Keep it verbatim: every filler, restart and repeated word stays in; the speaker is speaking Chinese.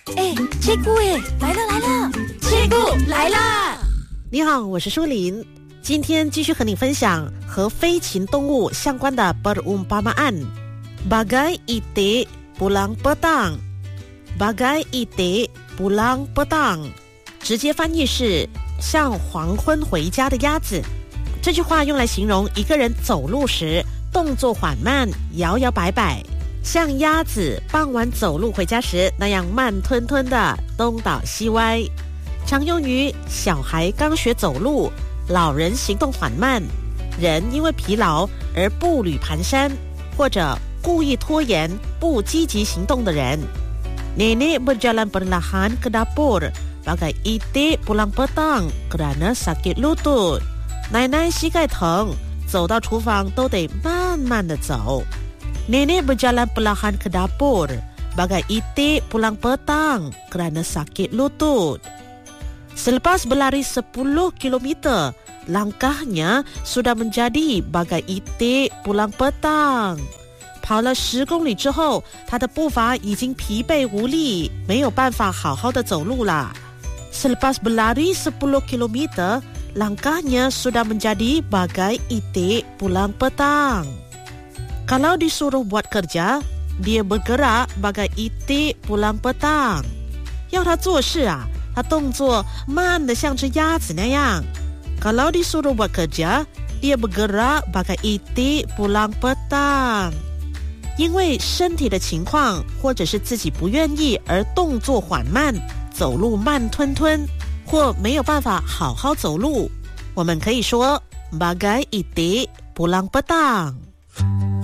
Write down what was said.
哎，切姑哎，来了来了，切姑来啦！ 你好，我是舒琳，今天继续和你分享和飞禽动物相关的 perumpamaan。Bagai itik pulang petang， Bagai itik pulang petang， 直接翻译是像黄昏回家的鸭子。这句话用来形容一个人走路时动作缓慢，摇摇摆摆，像鸭子傍晚走路回家时那样慢吞吞的东倒西歪，常用于小孩刚学走路，老人行动缓慢，人因为疲劳而步履蹒跚，或者故意拖延不积极行动的人。 Nenek berjalan perlahan ke dapur bagai itik pulang petang kerana sakit lutut。 奶奶膝盖疼，走到厨房都得慢慢的走。 Nenek berjalan perlahan ke dapur bagai itik pulang petang kerana sakit lutut。 Selepas berlari sepuluh kilometer, langkahnya sudah menjadi bagai itik pulang petang。 跑了十公里之后，他的步伐已经疲惫无力，没有办法好好的走路了。 Selepas berlari sepuluh kilometer, langkahnya sudah menjadi bagai itik pulang petang。 Kalau disuruh buat kerja, dia bergerak bagai itik pulang petang。 要他做事啊，他动作慢得像只鸭子那样。 Kalau disuruh buat kerja, dia bergerak bagai itik pulang petang。 因为身体的情况或者是自己不愿意而动作缓慢，走路慢吞吞，或没有办法好好走路，我们可以说 bagai itik pulang petang。